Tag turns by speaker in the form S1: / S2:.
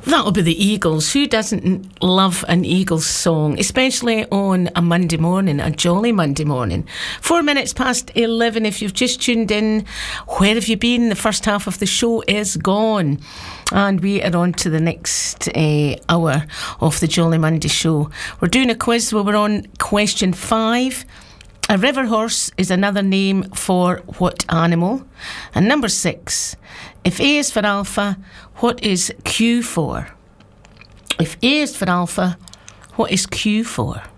S1: That'll be the Eagles. Who doesn't love an Eagles song, especially on a Monday morning, a jolly Monday morning? 4 minutes past 11. If you've just tuned in, where have you been? The first half of the show is gone. And we are on to the next hour of the Jolly Monday show. We're doing a quiz where we're on question 5. A river horse is another name for what animal? And number 6, if A is for alpha, what is Q for? If A is for alpha, what is Q for?